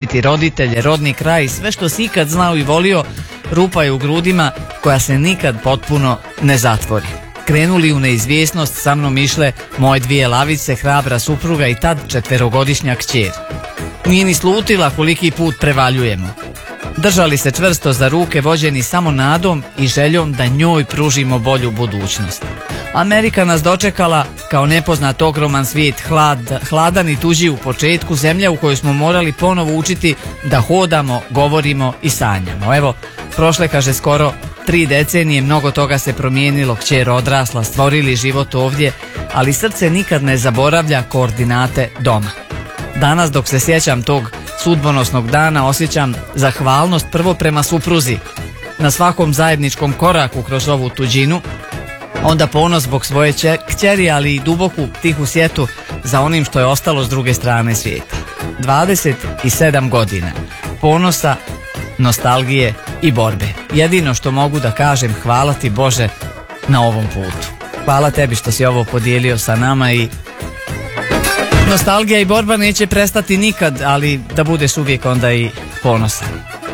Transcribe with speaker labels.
Speaker 1: napustiti roditelje, rodni kraj, sve što si ikad znao i volio, rupa je u grudima koja se nikad potpuno ne zatvori. Krenuli u neizvjesnost, sa mnom išle moje 2 lavice, hrabra supruga i tad 4-godišnja kćer. Nije ni slutila koliki put prevaljujemo. Držali se čvrsto za ruke, vođeni samo nadom i željom da njoj pružimo bolju budućnost. Amerika nas dočekala kao nepoznat ogroman svijet, hladan i tuđi u početku, zemlja u kojoj smo morali ponovo učiti da hodamo, govorimo i sanjamo. Evo, prošle, kaže, skoro 3 decenije, mnogo toga se promijenilo, kćer odrasla, stvorili život ovdje, ali srce nikad ne zaboravlja koordinate doma. Danas, dok se sjećam tog sudbonosnog dana, osjećam zahvalnost prvo prema supruzi na svakom zajedničkom koraku kroz ovu tuđinu, onda ponos zbog svoje kćeri, ali i duboku tihu sjetu za onim što je ostalo s druge strane svijeta. 27 godina ponosa, nostalgije i borbe. Jedino što mogu da kažem, hvala ti Bože na ovom putu. Hvala tebi što si ovo podijelio sa nama i nostalgija i borba neće prestati nikad, ali da budeš uvijek onda i ponosan.